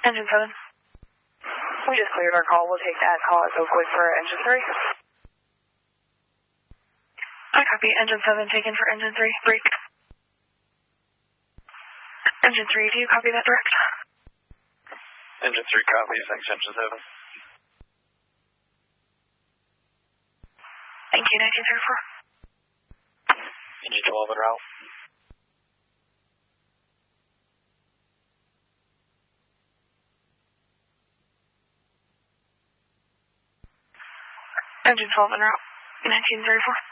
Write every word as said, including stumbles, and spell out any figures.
Engine seven. We just cleared our call. We'll take that call at Oakwood for engine three. I copy. Engine seven taken for engine three. Break. Engine three, do you copy that direct? Engine three copies. Thanks, engine seven. Thank you, nineteen thirty-four. Engine twelve en route. Engine twelve en route. nineteen thirty-four.